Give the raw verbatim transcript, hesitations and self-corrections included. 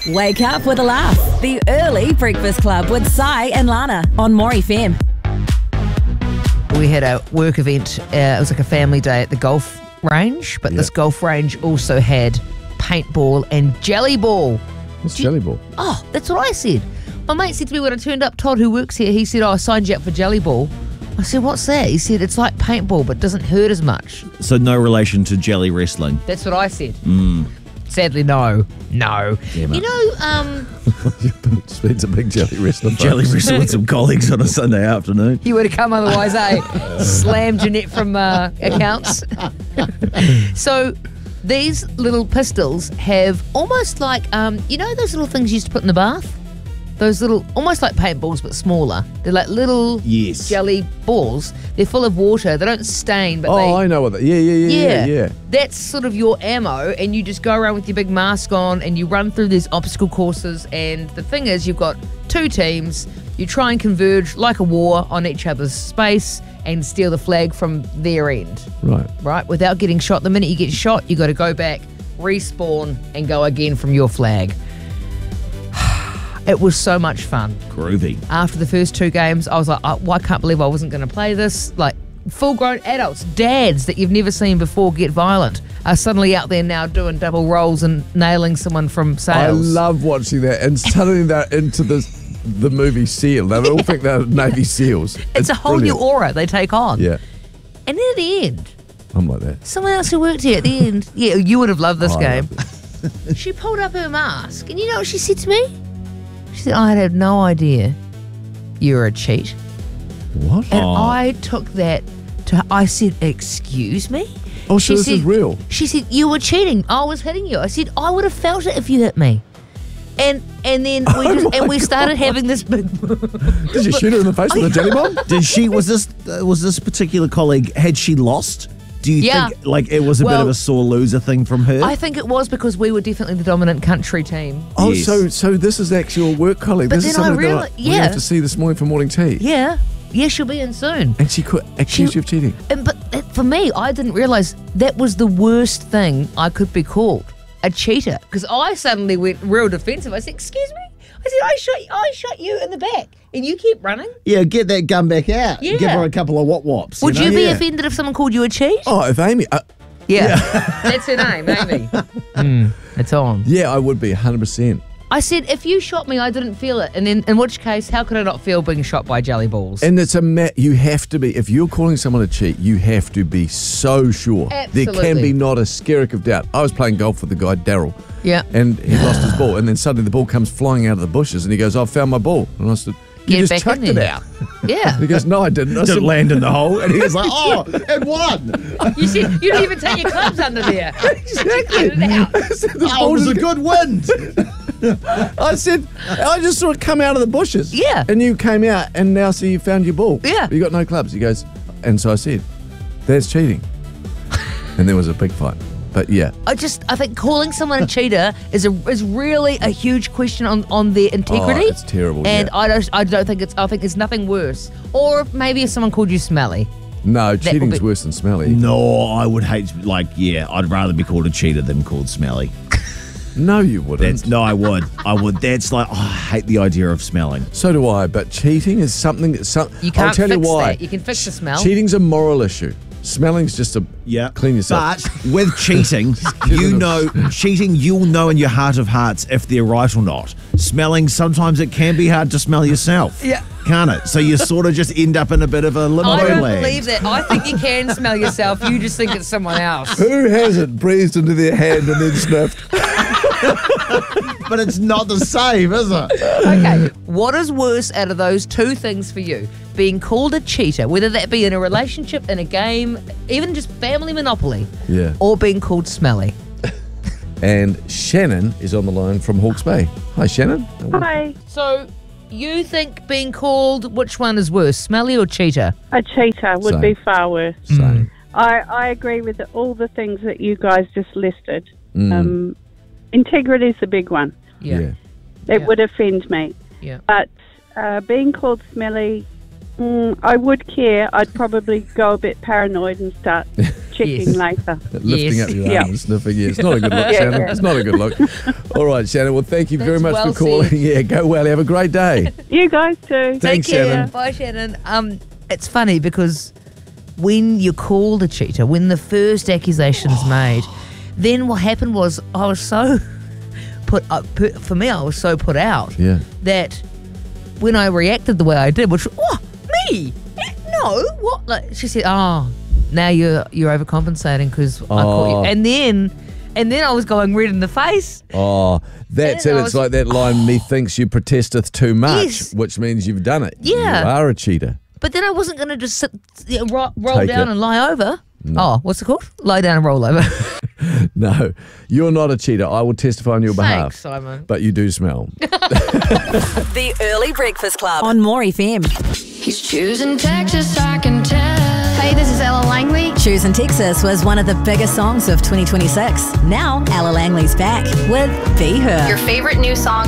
Wake up with a laugh. The Early Breakfast Club with Sai and Lana on More F M. We had a work event. Uh, it was like a family day at the golf range, but Yeah. this golf range also had paintball and jelly ball. What's Do you- jelly ball? Oh, that's what I said. My mate said to me when I turned up, Todd, who works here, he said, oh, I signed you up for jelly ball. I said, what's that? He said, it's like paintball, but doesn't hurt as much. So no relation to jelly wrestling. That's what I said. Mm. Sadly, no. No. Damn it. You know, um, It's a big jelly wrestler. Jelly folks. wrestle with some colleagues on a Sunday afternoon. you would have come otherwise, eh? Slam Jeanette from uh, accounts. So these little pistols have almost like, um, you know those little things you used to put in the bath? Those little, almost like paintballs but smaller. They're like little Yes. jelly balls. They're full of water. They don't stain, but Oh, they... I know what that. Yeah, yeah, yeah, yeah, yeah. That's sort of your ammo, and you just go around with your big mask on and you run through these obstacle courses. And the thing is, you've got two teams. You try and converge like a war on each other's space and steal the flag from their end, Right. right? Without getting shot. The minute you get shot, you got to go back, respawn, and go again from your flag. It was so much fun. Groovy. After the first two games, I was like, oh, well, I can't believe I wasn't going to play this. Like, full-grown adults, dads that you've never seen before get violent, are suddenly out there now doing double rolls and nailing someone from I sales. love watching that, and suddenly they're into the the movie Seal. They all think they're Navy SEALs. it's, It's a whole brilliant. new aura they take on. Yeah, And then at the end, I'm like that. someone else who worked here at the end, yeah, you would have loved this Oh, I game. love She pulled up her mask, and you know what she said to me? She said, I had no idea you were a cheat. What? And Oh. I took that to, I said, excuse me? Oh, so She this is said- real. She said, you were cheating. I was hitting you. I said, I would have felt it if you hit me. And and then we Oh just, my and we started God. having this big. Did you shoot her in the face with a jelly bomb? Did she, was this, uh, was this particular colleague, had she lost? Do you Yeah. think, like, it was a bit Well, of a sore loser thing from her? I think it was because we were definitely the dominant country team. Oh, Yes. so so this is actually a work colleague. But this is then I something reali- that I, we yeah. have to see this morning for morning tea. Yeah, yeah, she'll be in soon. And she could accuse She- you of cheating. And but that- for me, I didn't realise that was the worst thing I could be called, a cheater. Because I suddenly went real defensive. I said, "Excuse me." I said, "I shot, I shot you in the back, and you kept running." Yeah, get that gun back out. Yeah. Give her a couple of wop wops. Would know? you be Yeah. offended if someone called you a cheat? Oh, if Amy, uh, Yeah, that's her name, Amy. mm, it's on. yeah, I would be one hundred percent. I said, if you shot me, I didn't feel it. And then, in which case, how could I not feel being shot by jelly balls? And it's a ma- you have to be, if you're calling someone a cheat, you have to be so sure. There Absolutely. can be not a skerrick of doubt. I was playing golf with the guy, Daryl, yeah. and he lost his ball, and then suddenly the ball comes flying out of the bushes, and he goes, I found my ball. And I said, you Get just back chucked in it there." out. Yeah. He goes, no, I didn't. I said, Didn't land in the hole. And he was like, oh, it won. You said you didn't even take your clubs under there. exactly. Get it out. I said, the Oh, ball it was a just- good wind. I said, I just saw it come out of the bushes. Yeah. And you came out, and now see you found your ball. Yeah. You got no clubs. He goes, and so I said, that's cheating. And there was a big fight. But yeah. I just, I think calling someone a cheater is a is really a huge question on, on their integrity. Oh, it's terrible, And yeah. I don't, I don't think it's, I think it's nothing worse. Or if maybe if someone called you smelly. No, will cheating's be- worse than smelly. No, I would hate, like, yeah, I'd rather be called a cheater than called smelly. No, you wouldn't. That's No, I would. I would. That's like, oh, I hate the idea of smelling. So do I, but cheating is something that some, You can't I'll tell fix you why. that. You can fix the smell. Cheating's a moral issue. Smelling's just a Yeah. clean yourself. But with cheating, you know, cheating, you'll know in your heart of hearts if they're right or not. Smelling, sometimes it can be hard to smell yourself. Yeah. Can't it? So you sort of just end up in a bit of a limbo I don't land. believe that. I think you can smell yourself. You just think it's someone else. Who hasn't breathed into their hand and then sniffed? But it's not the same, is it? Okay, what is worse out of those two things for you? Being called a cheater, whether that be in a relationship, in a game, even just family monopoly, Yeah. or being called smelly. And Shannon is on the line from Hawke's Bay. Hi, Shannon. Hi, So, you think being called, which one is worse, smelly or cheater? a cheater would Same. be far worse. Same. I, I agree with all the things that you guys just listed. Mm. Um, integrity is the big one. Yeah. Yeah. It Yeah. would offend me. Yeah. But uh, being called smelly, mm, I would care. I'd probably go a bit paranoid and start checking Yes. later. Lifting Yes. up your Yeah. arm and sniffing. Yeah, it's not a good look, Yeah, Shannon. yeah. It's not a good look. All right, Shannon. Well, thank you very That's much well for calling. said. Yeah, go well. Have a great day. You guys too. Thanks, Take care. Shannon. Bye, Shannon. Um, it's funny because when you're called a cheater, when the first accusation's made, then what happened was I was so put up. Put, for me, I was so put out Yeah. that when I reacted the way I did, which oh me, Eh, no, what? Like she said, oh, now you're you're overcompensating because I caught you, Oh. and then and then I was going red in the face. Oh, that's it. And I It's was- like that line, methinks you protesteth too much, Yes. which means you've done it. Yeah. You are a cheater. But then I wasn't going to just sit, you know, ro- roll Take down it. and lie over. Oh, what's it called? Lie down and roll over. No, you're not a cheater. I will testify on your behalf. Thanks, Simon. But you do smell. The Early Breakfast Club on More F M. He's choosing Texas, I can tell. Hey, this is Ella Langley. Choosing Texas was one of the biggest songs of twenty twenty-six. Now, Ella Langley's back with Be Her. Your favorite new song.